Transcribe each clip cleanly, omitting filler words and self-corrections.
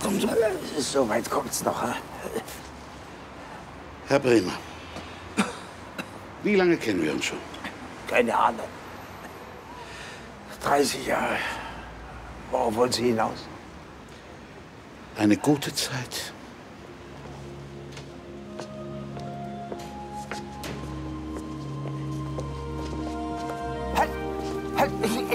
So weit kommt's noch. Herr Bremer, wie lange kennen wir uns schon? Keine Ahnung. 30 Jahre. Worauf wollen Sie hinaus? Eine gute Zeit. Halt,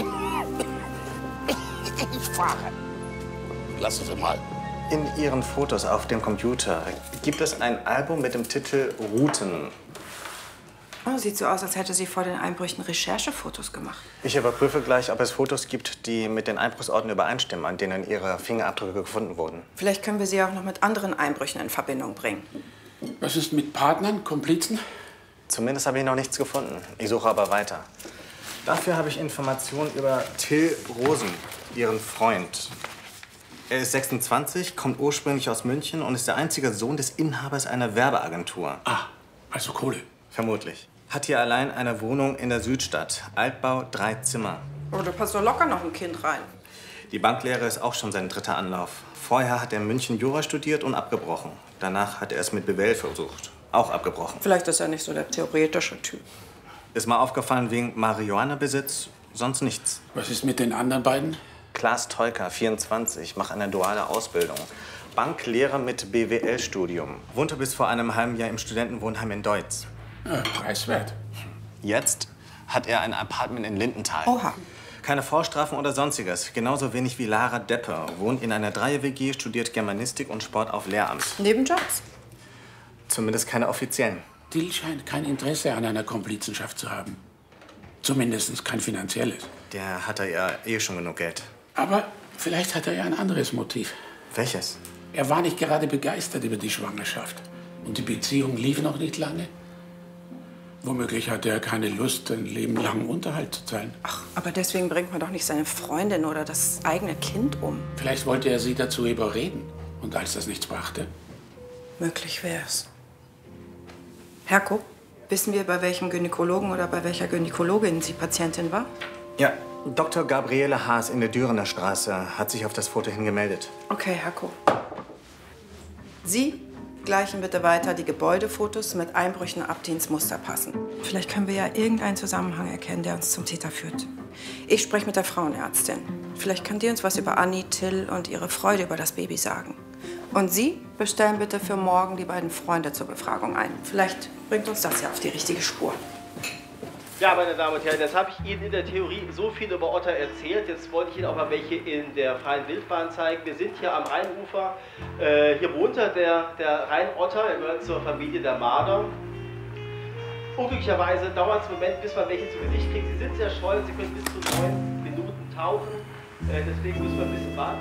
ich fahre. Lassen Sie mal. In Ihren Fotos auf dem Computer gibt es ein Album mit dem Titel Routen. Oh, sieht so aus, als hätte sie vor den Einbrüchen Recherchefotos gemacht. Ich überprüfe gleich, ob es Fotos gibt, die mit den Einbruchsorten übereinstimmen, an denen Ihre Fingerabdrücke gefunden wurden. Vielleicht können wir sie auch noch mit anderen Einbrüchen in Verbindung bringen. Was ist mit Partnern, Komplizen? Zumindest habe ich noch nichts gefunden. Ich suche aber weiter. Dafür habe ich Informationen über Till Rosen, Ihren Freund. Er ist 26, kommt ursprünglich aus München und ist der einzige Sohn des Inhabers einer Werbeagentur. Ah, also Kohle. Vermutlich. Hat hier allein eine Wohnung in der Südstadt. Altbau, 3 Zimmer. Oh, da passt doch locker noch ein Kind rein. Die Banklehre ist auch schon sein 3. Anlauf. Vorher hat er in München Jura studiert und abgebrochen. Danach hat er es mit BWL versucht. Auch abgebrochen. Vielleicht ist er nicht so der theoretische Typ. Ist mal aufgefallen wegen Marihuana-Besitz, sonst nichts. Was ist mit den anderen beiden? Klaas Teuker, 24, macht eine duale Ausbildung. Banklehrer mit BWL-Studium. Wohnte bis vor einem halben Jahr im Studentenwohnheim in Deutz. Ja, preiswert. Jetzt hat er ein Apartment in Lindenthal. Oha. Keine Vorstrafen oder sonstiges. Genauso wenig wie Lara Deppe. Wohnt in einer 3er-WG, studiert Germanistik und Sport auf Lehramt. Nebenjobs? Zumindest keine offiziellen. Dill scheint kein Interesse an einer Komplizenschaft zu haben. Zumindest kein finanzielles. Der hat ja eh schon genug Geld. Aber vielleicht hat er ja ein anderes Motiv. Welches? Er war nicht gerade begeistert über die Schwangerschaft. Und die Beziehung lief noch nicht lange. Womöglich hatte er keine Lust, einen lebenlangen Unterhalt zu zahlen. Ach, aber deswegen bringt man doch nicht seine Freundin oder das eigene Kind um. Vielleicht wollte er sie dazu überreden. Und als das nichts brachte? Möglich wär's. Herko, wissen wir, bei welchem Gynäkologen oder bei welcher Gynäkologin sie Patientin war? Ja, Dr. Gabriele Haas in der Dürener Straße hat sich auf das Foto hingemeldet. Okay, Herko. Sie gleichen bitte weiter die Gebäudefotos mit Einbrüchen ab, die ins Muster passen. Vielleicht können wir ja irgendeinen Zusammenhang erkennen, der uns zum Täter führt. Ich spreche mit der Frauenärztin. Vielleicht kann die uns was über Anni, Till und ihre Freude über das Baby sagen. Und Sie bestellen bitte für morgen die beiden Freunde zur Befragung ein. Vielleicht bringt uns das ja auf die richtige Spur. Ja, meine Damen und Herren, jetzt habe ich Ihnen in der Theorie so viel über Otter erzählt. Jetzt wollte ich Ihnen auch mal welche in der freien Wildbahn zeigen. Wir sind hier am Rheinufer. Hier wohnt der Rheinotter. Er gehört zur Familie der Marder. Unglücklicherweise dauert es einen Moment, bis man welche zu Gesicht kriegt. Sie sind sehr scheu, Sie können bis zu 9 Minuten tauchen. Deswegen müssen wir ein bisschen warten.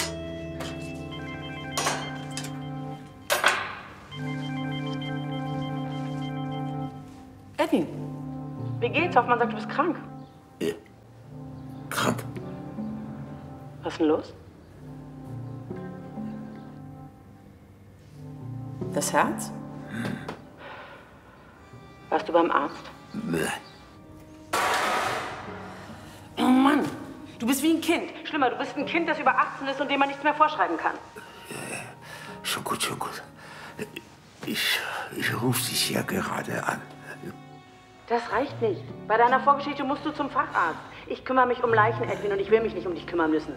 Edwin, wie geht's? Hoffmann sagt, du bist krank. Krank? Was ist denn los? Das Herz? Warst du beim Arzt? Nee. Oh Mann, du bist wie ein Kind. Schlimmer, du bist ein Kind, das über 18 ist und dem man nichts mehr vorschreiben kann. Schon gut, schon gut. Ich rufe dich ja gerade an. Das reicht nicht. Bei deiner Vorgeschichte musst du zum Facharzt. Ich kümmere mich um Leichen, Edwin, und ich will mich nicht um dich kümmern müssen.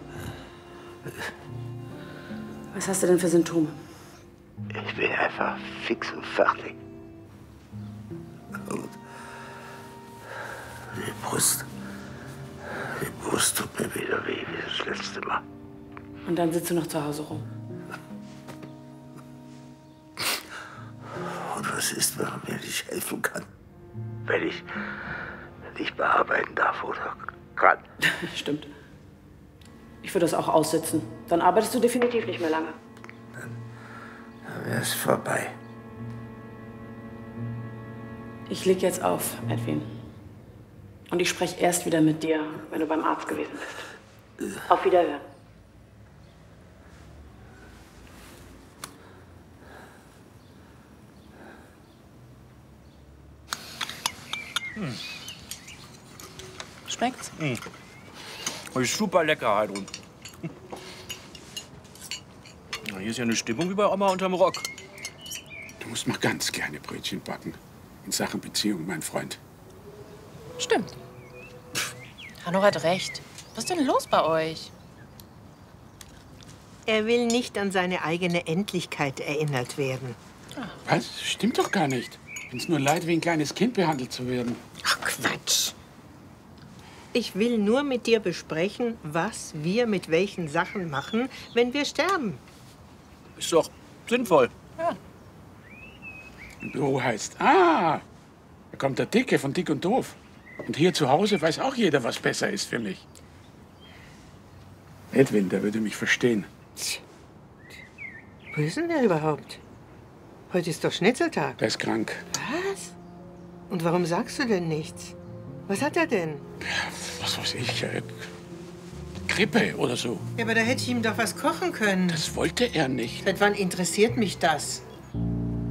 Was hast du denn für Symptome? Ich bin einfach fix und fertig. Und die Brust tut mir wieder weh wie das letzte Mal. Und dann sitzt du noch zu Hause rum. Und was ist, wenn man mir nicht helfen kann? Wenn ich nicht bearbeiten darf oder kann. Stimmt. Ich würde das auch aussitzen. Dann arbeitest du definitiv nicht mehr lange. Dann wäre es vorbei. Ich leg jetzt auf, Edwin. Und ich spreche erst wieder mit dir, wenn du beim Arzt gewesen bist. Auf Wiederhören. Schmeckt's? Und super lecker halt. Und Hier ist ja eine Stimmung wie bei Oma unterm Rock. Du musst mal ganz gerne Brötchen backen. In Sachen Beziehung, mein Freund. Stimmt. Hanno hat recht. Was ist denn los bei euch? Er will nicht an seine eigene Endlichkeit erinnert werden. Was? Stimmt doch gar nicht. Find's nur leid, wie ein kleines Kind behandelt zu werden. Ach, Quatsch. Ich will nur mit dir besprechen, was wir mit welchen Sachen machen, wenn wir sterben. Ist doch sinnvoll. Ja. Im Büro heißt, da kommt der Dicke von Dick und Doof. Und hier zu Hause weiß auch jeder, was besser ist für mich. Edwin, der würde mich verstehen. Wo ist denn der überhaupt? Heute ist doch Schnitzeltag. Der ist krank. Was? Und warum sagst du denn nichts? Was hat er denn? Was weiß ich, Grippe oder so. Ja, aber da hätte ich ihm doch was kochen können. Das wollte er nicht. Seit wann interessiert mich das?